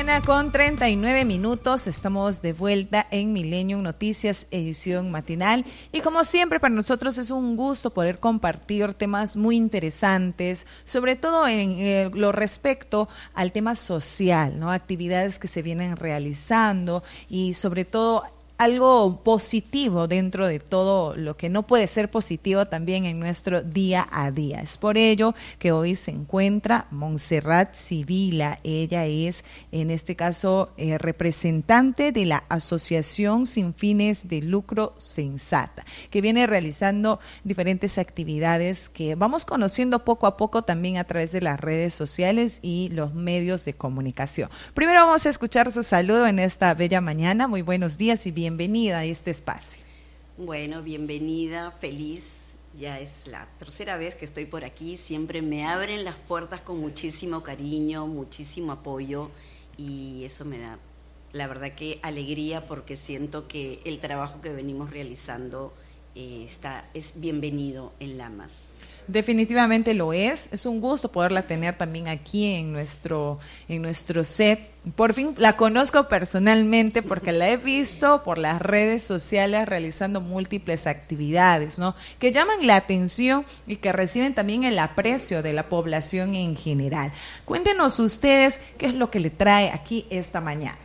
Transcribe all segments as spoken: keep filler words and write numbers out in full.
mañana con treinta y nueve minutos. Estamos de vuelta en Millennium Noticias, edición matinal. Y como siempre, para nosotros es un gusto poder compartir temas muy interesantes, sobre todo en eh, lo respecto al tema social, ¿no? Actividades que se vienen realizando y sobre todo algo positivo dentro de todo lo que no puede ser positivo también en nuestro día a día. Es por ello que hoy se encuentra Montserrat Sibila. Ella es, en este caso, eh, representante de la Asociación Sin Fines de Lucro Sensata, que viene realizando diferentes actividades que vamos conociendo poco a poco también a través de las redes sociales y los medios de comunicación. Primero vamos a escuchar su saludo en esta bella mañana. Muy buenos días y bienvenidos. Bienvenida a este espacio. Bueno, bienvenida, feliz. Ya es la tercera vez que estoy por aquí. Siempre me abren las puertas con muchísimo cariño, muchísimo apoyo y eso me da, la verdad, que alegría, porque siento que el trabajo que venimos realizando eh, está, es bienvenido en Lamas. Definitivamente lo es. Es un gusto poderla tener también aquí en nuestro, en nuestro set. Por fin la conozco personalmente porque la he visto por las redes sociales realizando múltiples actividades, ¿no? Que llaman la atención y que reciben también el aprecio de la población en general. Cuéntenos ustedes qué es lo que le trae aquí esta mañana.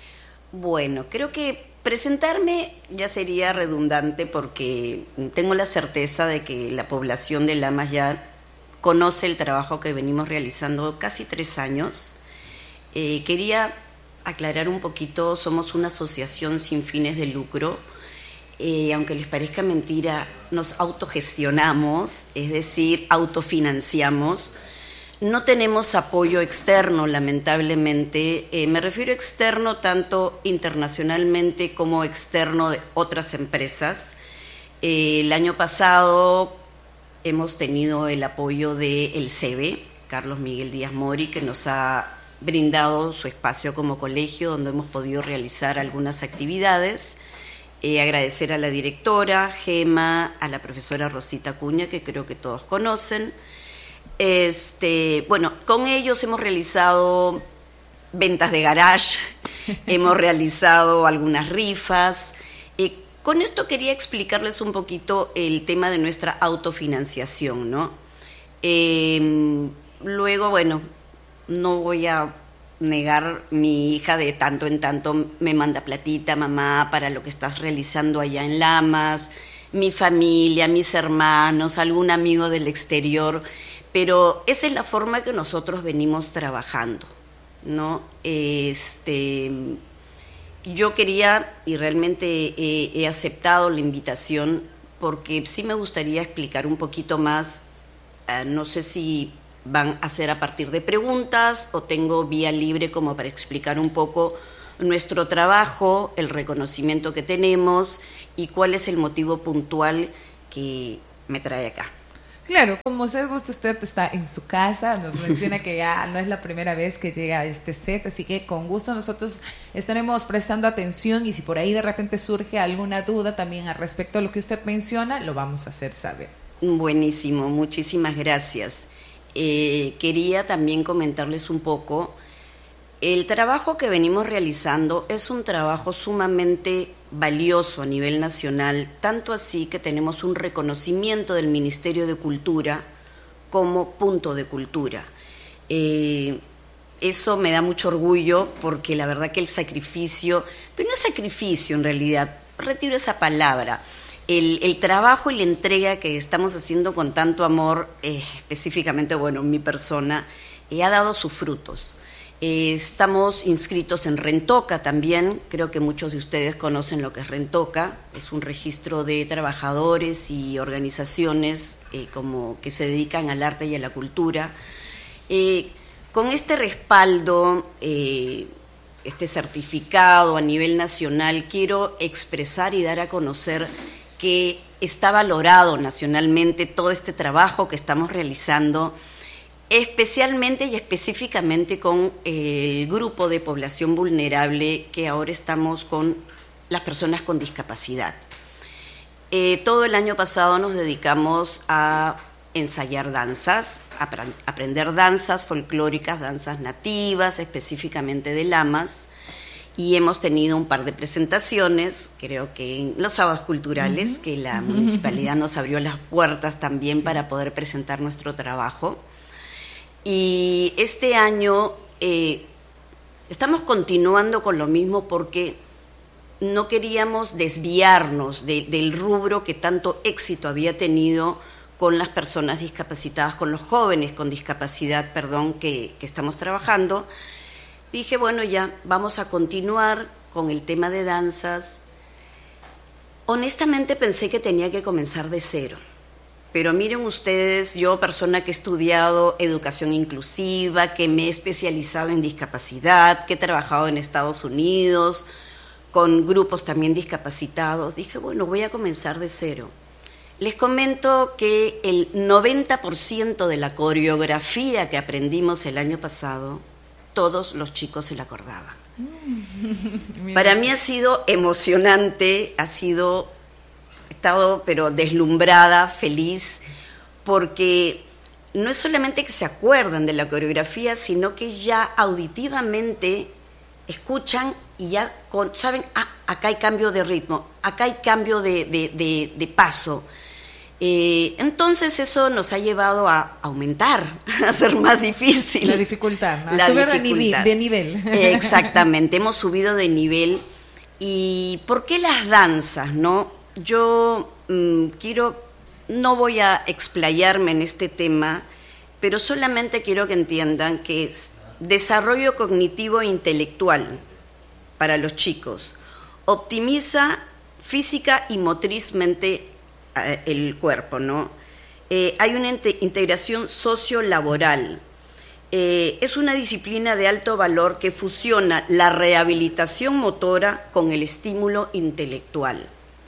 Bueno, creo que presentarme ya sería redundante porque tengo la certeza de que la población de Lamas ya conoce el trabajo que venimos realizando casi tres años. Eh, quería aclarar un poquito, somos una asociación sin fines de lucro, eh, aunque les parezca mentira, nos autogestionamos, es decir, autofinanciamos. No tenemos apoyo externo, lamentablemente. Eh, me refiero externo tanto internacionalmente como externo de otras empresas. Eh, el año pasado hemos tenido el apoyo del C E B E, Carlos Miguel Díaz Mori, que nos ha brindado su espacio como colegio donde hemos podido realizar algunas actividades. Eh, agradecer a la directora, Gema, a la profesora Rosita Acuña, que creo que todos conocen. Este, bueno, con ellos hemos realizado ventas de garage, hemos realizado algunas rifas. Eh, con esto quería explicarles un poquito el tema de nuestra autofinanciación, ¿no? Eh, luego, bueno, no voy a negar, mi hija de tanto en tanto me manda platita, mamá, para lo que estás realizando allá en Lamas, mi familia, mis hermanos, algún amigo del exterior. Pero esa es la forma que nosotros venimos trabajando, ¿no? Este, yo quería, y realmente he, he aceptado la invitación, porque sí me gustaría explicar un poquito más, uh, no sé si van a ser a partir de preguntas o tengo vía libre como para explicar un poco nuestro trabajo, el reconocimiento que tenemos y cuál es el motivo puntual que me trae acá. Claro, como usted gusta, usted está en su casa, nos menciona que ya no es la primera vez que llega a este set, así que con gusto nosotros estaremos prestando atención y si por ahí de repente surge alguna duda también al respecto a lo que usted menciona, lo vamos a hacer saber. Buenísimo, muchísimas gracias. Eh, quería también comentarles un poco, el trabajo que venimos realizando es un trabajo sumamente valioso a nivel nacional, tanto así que tenemos un reconocimiento del Ministerio de Cultura como punto de cultura. Eh, eso me da mucho orgullo porque la verdad que el sacrificio, pero no es sacrificio en realidad, retiro esa palabra, el, el trabajo y la entrega que estamos haciendo con tanto amor, eh, específicamente, bueno, mi persona, eh, ha dado sus frutos. Eh, estamos inscritos en Rentoca también, creo que muchos de ustedes conocen lo que es Rentoca, es un registro de trabajadores y organizaciones eh, como que se dedican al arte y a la cultura. Eh, con este respaldo, eh, este certificado a nivel nacional, quiero expresar y dar a conocer que está valorado nacionalmente todo este trabajo que estamos realizando, especialmente y específicamente con el grupo de población vulnerable que ahora estamos con las personas con discapacidad. Eh, todo el año pasado nos dedicamos a ensayar danzas, apr- aprender danzas folclóricas, danzas nativas, específicamente de lamas, y hemos tenido un par de presentaciones, creo que en los sábados culturales, uh-huh. que la municipalidad nos abrió las puertas también sí. para poder presentar nuestro trabajo. Y este año eh, estamos continuando con lo mismo porque no queríamos desviarnos de, del rubro que tanto éxito había tenido con las personas discapacitadas, con los jóvenes con discapacidad, perdón, que, que estamos trabajando. Dije, bueno, ya vamos a continuar con el tema de danzas. Honestamente pensé que tenía que comenzar de cero, pero miren ustedes, yo persona que he estudiado educación inclusiva, que me he especializado en discapacidad, que he trabajado en Estados Unidos, con grupos también discapacitados, dije, bueno, voy a comenzar de cero. Les comento que el noventa por ciento de la coreografía que aprendimos el año pasado, todos los chicos se la acordaban. Mm. Para mí ha sido emocionante, ha sido, he estado pero deslumbrada, feliz, porque no es solamente que se acuerdan de la coreografía, sino que ya auditivamente escuchan y ya con, saben, ah, acá hay cambio de ritmo, acá hay cambio de, de, de, de paso. Eh, entonces eso nos ha llevado a aumentar, a hacer más difícil. La dificultad, ¿no? La Subir dificultad. de nivel. Eh, exactamente, hemos subido de nivel. ¿Y por qué las danzas, no? Yo mmm, quiero, no voy a explayarme en este tema, pero solamente quiero que entiendan que es desarrollo cognitivo e intelectual para los chicos, optimiza física y motrizmente el cuerpo, ¿no? Eh, hay una inte- integración sociolaboral. Eh, es una disciplina de alto valor que fusiona la rehabilitación motora con el estímulo intelectual.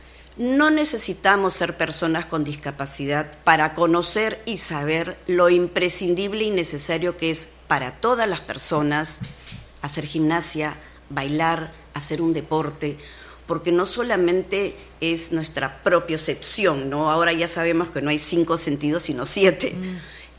No necesitamos ser personas con discapacidad para conocer y saber lo imprescindible y necesario que es para todas las personas hacer gimnasia, bailar, hacer un deporte, porque no solamente es nuestra propiocepción, ¿no? Ahora ya sabemos que no hay cinco sentidos, sino siete. Mm.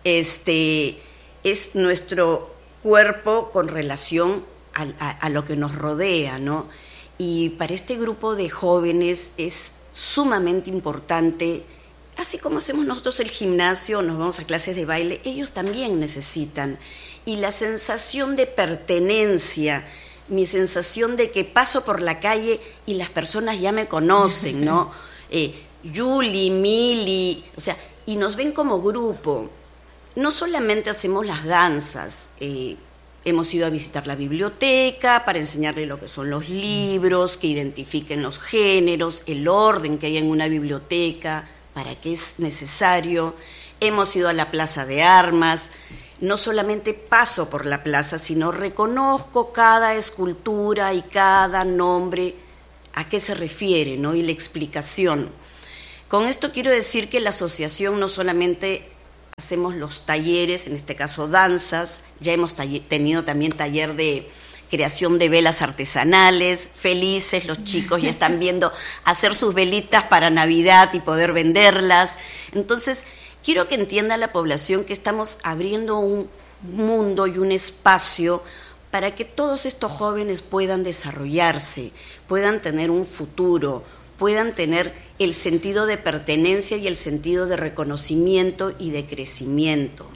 Este, es nuestro cuerpo con relación a, a, a lo que nos rodea, ¿no? Y para este grupo de jóvenes es sumamente importante, así como hacemos nosotros el gimnasio, nos vamos a clases de baile, ellos también necesitan. Y la sensación de pertenencia, mi sensación de que paso por la calle y las personas ya me conocen, ¿no? Eh, Yuli, Mili, o sea, y nos ven como grupo. No solamente hacemos las danzas, eh, hemos ido a visitar la biblioteca para enseñarle lo que son los libros, que identifiquen los géneros, el orden que hay en una biblioteca, para qué es necesario. Hemos ido a la Plaza de Armas. No solamente paso por la plaza, sino reconozco cada escultura y cada nombre, a qué se refiere, ¿no? Y la explicación. Con esto quiero decir que la asociación no solamente hacemos los talleres, en este caso danzas, ya hemos taller, tenido también taller de creación de velas artesanales, felices los chicos ya están viendo hacer sus velitas para Navidad y poder venderlas. Entonces, quiero que entienda la población que estamos abriendo un mundo y un espacio para que todos estos jóvenes puedan desarrollarse, puedan tener un futuro, puedan tener el sentido de pertenencia y el sentido de reconocimiento y de crecimiento.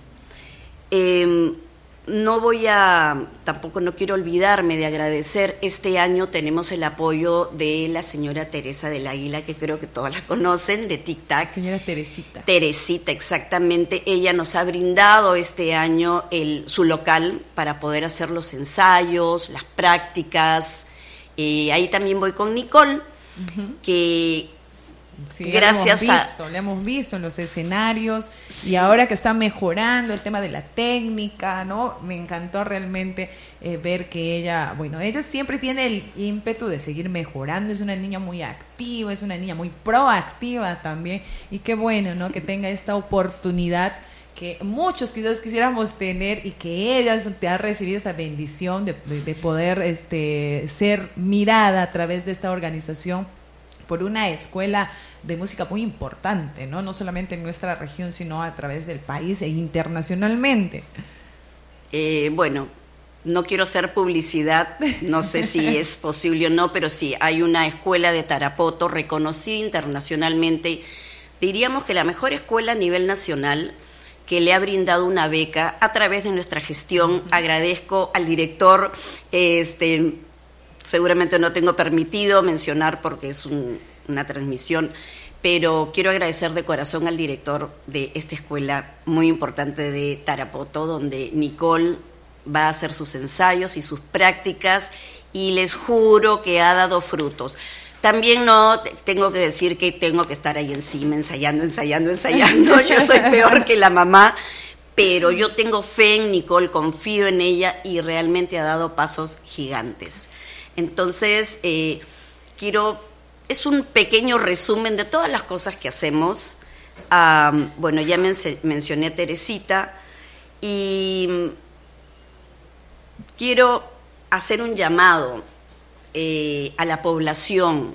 Eh, no voy a, tampoco no quiero olvidarme de agradecer, este año tenemos el apoyo de la señora Teresa del Águila, que creo que todas la conocen, de Tic Tac. Señora Teresita. Teresita, exactamente. Ella nos ha brindado este año el, su local para poder hacer los ensayos, las prácticas. Eh, ahí también voy con Nicole, uh-huh. que... Sí, gracias le hemos visto, a... le hemos visto en los escenarios, sí. Y ahora que está mejorando el tema de la técnica, ¿no? Me encantó realmente eh, ver que ella, bueno, ella siempre tiene el ímpetu de seguir mejorando, es una niña muy activa, es una niña muy proactiva también, y qué bueno, ¿no? Que tenga esta oportunidad que muchos quizás quisiéramos tener y que ella te ha recibido esta bendición de, de, de poder este, ser mirada a través de esta organización por una escuela de música muy importante, ¿no? No solamente en nuestra región, sino a través del país e internacionalmente. Eh, bueno, no quiero hacer publicidad, no sé si es posible o no, pero sí, hay una escuela de Tarapoto reconocida internacionalmente, diríamos que la mejor escuela a nivel nacional, que le ha brindado una beca a través de nuestra gestión. Uh-huh. Agradezco al director, este, seguramente no tengo permitido mencionar porque es un, una transmisión, pero quiero agradecer de corazón al director de esta escuela muy importante de Tarapoto, donde Nicole va a hacer sus ensayos y sus prácticas, y les juro que ha dado frutos. También no tengo que decir que tengo que estar ahí encima, ensayando, ensayando, ensayando. Yo soy peor que la mamá, pero yo tengo fe en Nicole, confío en ella y realmente ha dado pasos gigantes. Entonces, eh, quiero, es un pequeño resumen de todas las cosas que hacemos. Um, bueno, ya men- mencioné a Teresita y quiero hacer un llamado eh, a la población.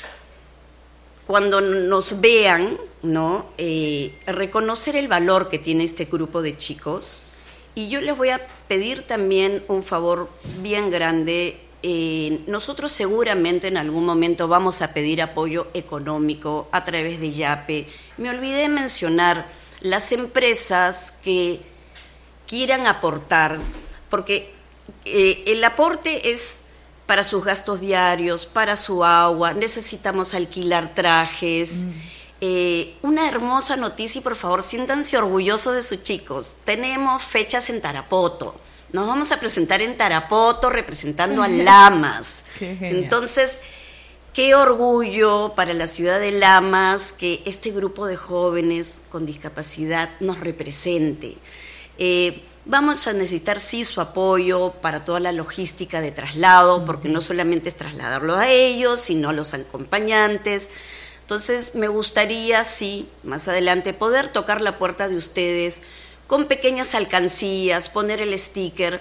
Cuando nos vean, ¿no? Eh, reconocer el valor que tiene este grupo de chicos. Y yo les voy a pedir también un favor bien grande. Eh, nosotros seguramente en algún momento vamos a pedir apoyo económico a través de YAPE. Me olvidé mencionar las empresas que quieran aportar, porque eh, el aporte es para sus gastos diarios, para su agua, necesitamos alquilar trajes. Mm. Eh, una hermosa noticia y por favor siéntanse orgullosos de sus chicos. Tenemos fechas en Tarapoto. Nos vamos a presentar en Tarapoto representando a Lamas. Qué Entonces, qué orgullo para la ciudad de Lamas que este grupo de jóvenes con discapacidad nos represente. Eh, vamos a necesitar sí su apoyo para toda la logística de traslado, porque no solamente es trasladarlo a ellos, sino a los acompañantes. Entonces, me gustaría, sí, más adelante, poder tocar la puerta de ustedes con pequeñas alcancías, poner el sticker.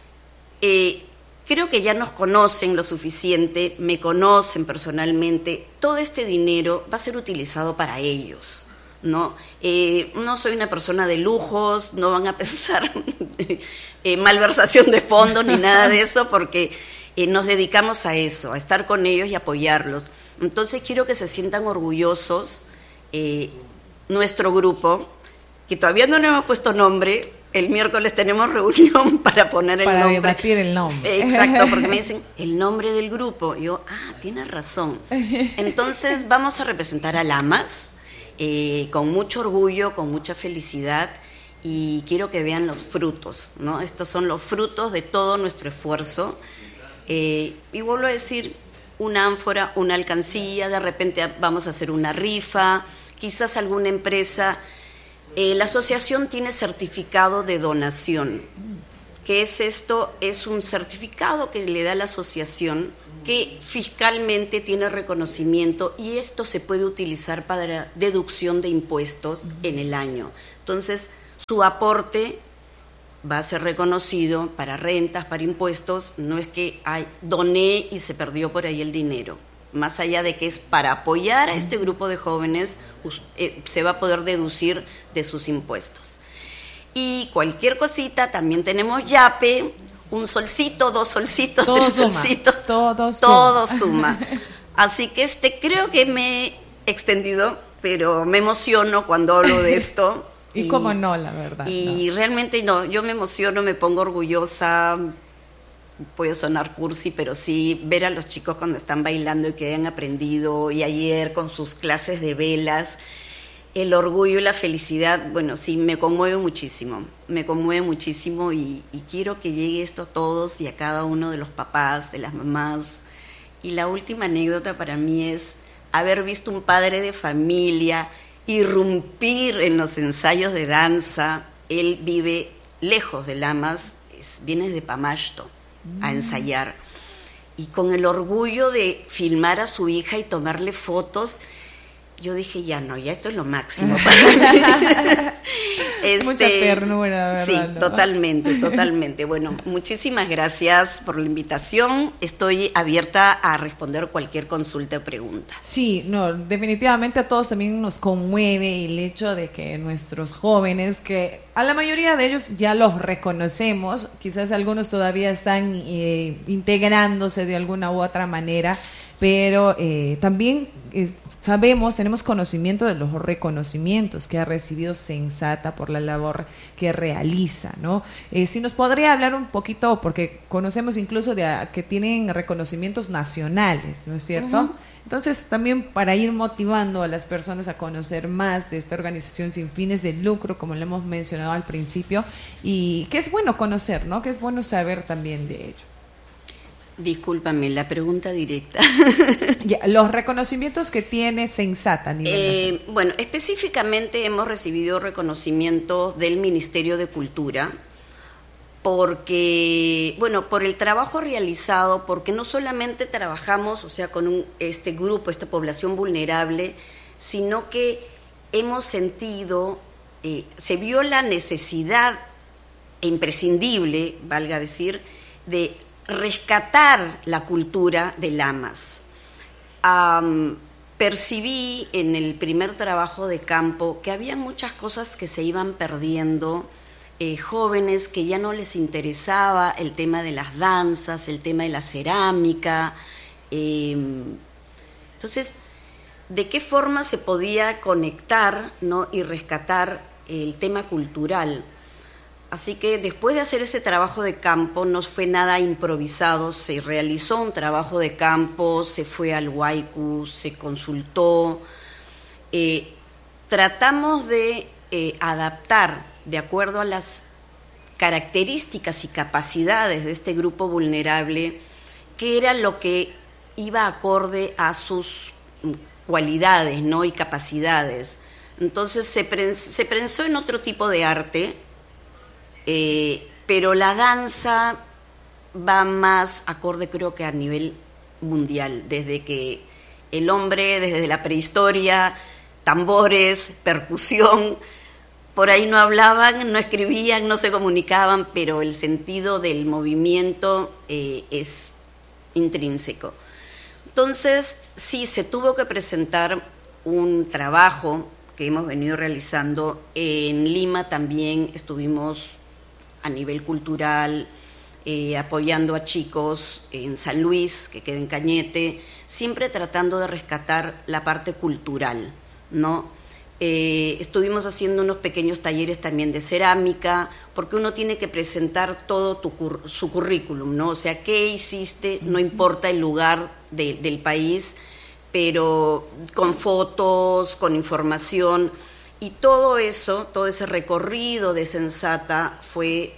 Eh, creo que ya nos conocen lo suficiente, me conocen personalmente. Todo este dinero va a ser utilizado para ellos, ¿no? Eh, no soy una persona de lujos, no van a pensar eh, malversación de fondos ni nada de eso, porque eh, nos dedicamos a eso, a estar con ellos y apoyarlos. Entonces quiero que se sientan orgullosos. Eh, nuestro grupo, que todavía no le hemos puesto nombre, el miércoles tenemos reunión para poner el para nombre. Para debatir el nombre. Exacto, porque me dicen, el nombre del grupo. Y yo, ah, tienes razón. Entonces vamos a representar a Lamas eh, con mucho orgullo, con mucha felicidad, y quiero que vean los frutos, ¿no? Estos son los frutos de todo nuestro esfuerzo. Eh, y vuelvo a decir, una ánfora, una alcancía, de repente vamos a hacer una rifa, quizás alguna empresa. Eh, la asociación tiene certificado de donación. ¿Qué es esto? Es un certificado que le da la asociación que fiscalmente tiene reconocimiento y esto se puede utilizar para deducción de impuestos en el año. Entonces, su aporte va a ser reconocido para rentas, para impuestos. No es que ay, doné y se perdió por ahí el dinero. Más allá de que es para apoyar a este grupo de jóvenes, eh, se va a poder deducir de sus impuestos. Y cualquier cosita, también tenemos YAPE, un solcito, dos solcitos, todo tres suma, solcitos, todo, todo suma. suma. Así que este creo que me he extendido, pero me emociono cuando hablo de esto. y, y cómo no, la verdad. Y no. realmente no, yo me emociono, me pongo orgullosa. Puede sonar cursi, pero sí, ver a los chicos cuando están bailando y que hayan aprendido, y ayer con sus clases de velas, el orgullo y la felicidad, bueno, sí, me conmueve muchísimo, me conmueve muchísimo y, y quiero que llegue esto a todos y a cada uno de los papás, de las mamás. Y la última anécdota para mí es haber visto un padre de familia irrumpir en los ensayos de danza. Él vive lejos de Lamas, es, viene de Pamasto a ensayar, y con el orgullo de filmar a su hija y tomarle fotos, yo dije, ya no, ya esto es lo máximo para mí. Este, Mucha ternura, ¿verdad? Sí, ¿no? totalmente, totalmente. Bueno, muchísimas gracias por la invitación. Estoy abierta a responder cualquier consulta o pregunta. Sí, no, definitivamente a todos también nos conmueve el hecho de que nuestros jóvenes, que a la mayoría de ellos ya los reconocemos, quizás algunos todavía están eh, integrándose de alguna u otra manera, pero eh, también eh, sabemos, tenemos conocimiento de los reconocimientos que ha recibido Sensata por la labor que realiza, ¿no? Eh, si nos podría hablar un poquito, porque conocemos incluso de a, que tienen reconocimientos nacionales, ¿no es cierto? Uh-huh. Entonces, también para ir motivando a las personas a conocer más de esta organización sin fines de lucro, como lo hemos mencionado al principio, y que es bueno conocer, ¿no? Que es bueno saber también de ello. Discúlpame, la pregunta directa. Ya, los reconocimientos que tiene Sensata a nivel eh, nacional. Bueno, específicamente hemos recibido reconocimientos del Ministerio de Cultura porque, bueno, por el trabajo realizado, porque no solamente trabajamos, o sea, con un, este grupo, esta población vulnerable, sino que hemos sentido, eh, se vio la necesidad imprescindible, valga decir, de rescatar la cultura de Lamas. Um, percibí en el primer trabajo de campo que había muchas cosas que se iban perdiendo, eh, jóvenes que ya no les interesaba el tema de las danzas, el tema de la cerámica. Eh, entonces, ¿de qué forma se podía conectar, ¿no? y rescatar el tema cultural? Así que después de hacer ese trabajo de campo, no fue nada improvisado, se realizó un trabajo de campo, se fue al Huaycu, se consultó, eh, tratamos de eh, adaptar de acuerdo a las características y capacidades de este grupo vulnerable, qué era lo que iba acorde a sus cualidades, ¿no? y capacidades. Entonces se, prens- se pensó en otro tipo de arte, Eh, pero la danza va más acorde, creo que a nivel mundial, desde que el hombre, desde la prehistoria, tambores, percusión, por ahí no hablaban, no escribían, no se comunicaban, pero el sentido del movimiento eh, es intrínseco. Entonces, sí, se tuvo que presentar un trabajo que hemos venido realizando. En Lima también estuvimos a nivel cultural, eh, apoyando a chicos en San Luis, que queda en Cañete, siempre tratando de rescatar la parte cultural, ¿no? Eh, estuvimos haciendo unos pequeños talleres también de cerámica, porque uno tiene que presentar todo tu cur- su currículum, ¿no? O sea, ¿qué hiciste? No importa el lugar de, del país, pero con fotos, con información. Y todo eso, todo ese recorrido de Sensata fue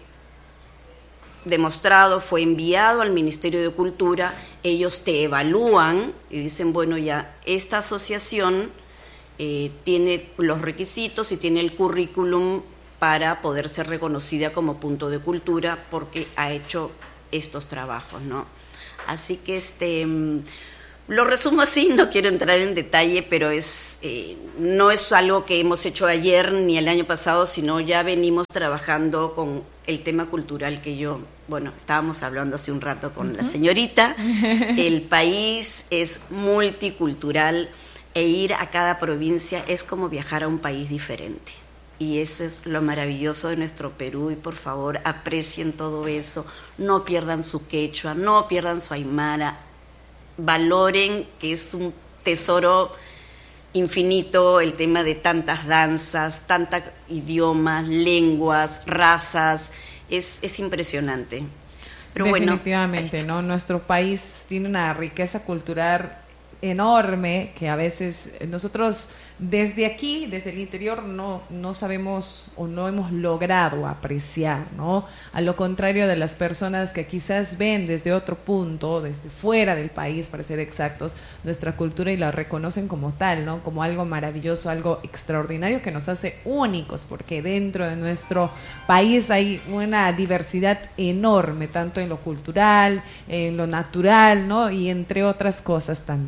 demostrado, fue enviado al Ministerio de Cultura. Ellos te evalúan y dicen, bueno, ya esta asociación eh, tiene los requisitos y tiene el currículum para poder ser reconocida como punto de cultura porque ha hecho estos trabajos, ¿no? Así que este... lo resumo así, no quiero entrar en detalle, pero es eh, no es algo que hemos hecho ayer ni el año pasado, sino ya venimos trabajando con el tema cultural que yo, bueno, estábamos hablando hace un rato con uh-huh. la señorita. El país es multicultural e ir a cada provincia es como viajar a un país diferente. Y eso es lo maravilloso de nuestro Perú, y por favor aprecien todo eso, no pierdan su quechua, no pierdan su aymara, valoren que es un tesoro infinito el tema de tantas danzas, tantos idiomas, lenguas, razas, es, es impresionante. Pero definitivamente, bueno, ¿no? Nuestro país tiene una riqueza cultural enorme que a veces nosotros desde aquí, desde el interior, no, no sabemos o no hemos logrado apreciar, ¿no? A lo contrario de las personas que quizás ven desde otro punto, desde fuera del país, para ser exactos, nuestra cultura y la reconocen como tal, ¿no? Como algo maravilloso, algo extraordinario que nos hace únicos, porque dentro de nuestro país hay una diversidad enorme, tanto en lo cultural, en lo natural, ¿no? Y entre otras cosas también.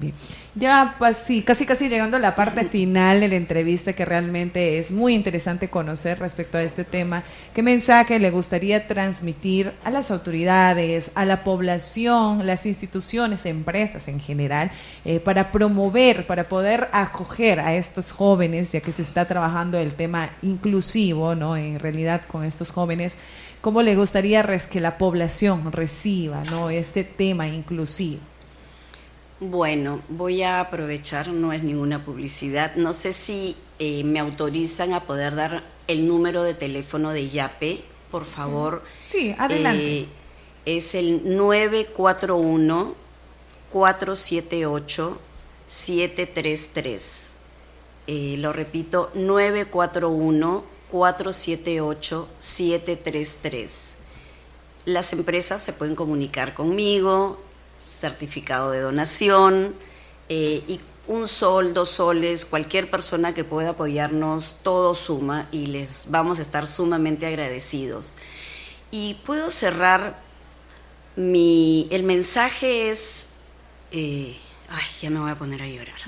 Ya, pues sí, casi casi llegando a la parte final de la entrevista, que realmente es muy interesante conocer respecto a este tema. ¿Qué mensaje le gustaría transmitir a las autoridades, a la población, las instituciones, empresas en general, eh, para promover, para poder acoger a estos jóvenes, ya que se está trabajando el tema inclusivo, ¿no? En realidad con estos jóvenes, ¿cómo le gustaría res- que la población reciba, ¿no? Este tema inclusivo? Bueno, voy a aprovechar, no es ninguna publicidad, no sé si eh, me autorizan a poder dar el número de teléfono de YAPE, por favor. Sí, adelante. Eh, es el nueve cuatro uno, cuatro siete ocho, siete tres tres. Eh, lo repito, nueve cuatro uno, cuatro siete ocho, siete tres tres. Las empresas se pueden comunicar conmigo, certificado de donación, eh, y un sol, dos soles, cualquier persona que pueda apoyarnos, todo suma y les vamos a estar sumamente agradecidos. Y puedo cerrar, mi, el mensaje es, eh, ay, ya me voy a poner a llorar.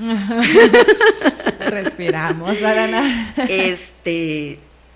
Respiramos, Arana. Este,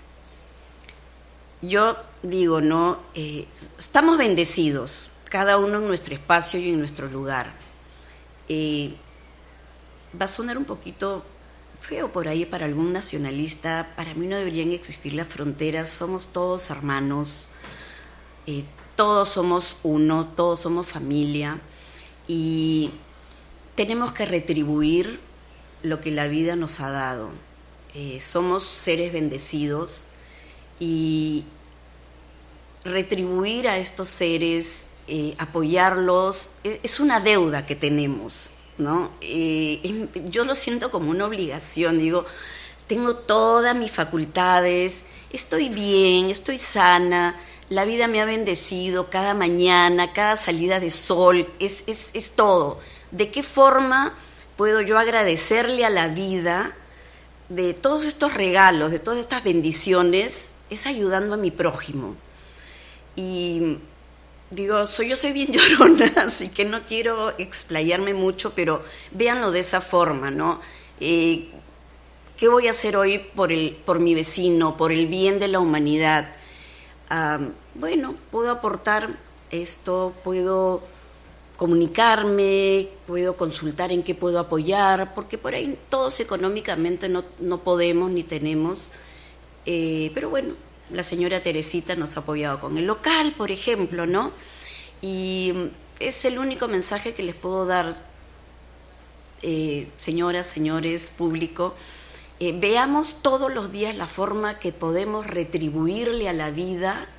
yo digo, ¿no? Eh, estamos bendecidos, cada uno en nuestro espacio y en nuestro lugar. Eh, va a sonar un poquito feo por ahí para algún nacionalista. Para mí no deberían existir las fronteras, somos todos hermanos, eh, todos somos uno, todos somos familia y tenemos que retribuir lo que la vida nos ha dado. Eh, somos seres bendecidos y retribuir a estos seres, eh, apoyarlos, es, es una deuda que tenemos, ¿no? Eh, yo lo siento como una obligación, digo, tengo todas mis facultades, estoy bien, estoy sana, la vida me ha bendecido cada mañana, cada salida de sol, es, es, es todo. ¿De qué forma puedo yo agradecerle a la vida de todos estos regalos, de todas estas bendiciones? Es ayudando a mi prójimo. Y digo, soy, yo soy bien llorona, así que no quiero explayarme mucho, pero véanlo de esa forma, ¿no? Eh, ¿Qué voy a hacer hoy por, el, por mi vecino, por el bien de la humanidad? Um, bueno, puedo aportar esto, puedo comunicarme, puedo consultar en qué puedo apoyar, porque por ahí todos económicamente no, no podemos ni tenemos, eh, pero bueno, la señora Teresita nos ha apoyado con el local, por ejemplo, ¿no? Y es el único mensaje que les puedo dar, eh, señoras, señores, público. Eh, veamos todos los días la forma que podemos retribuirle a la vida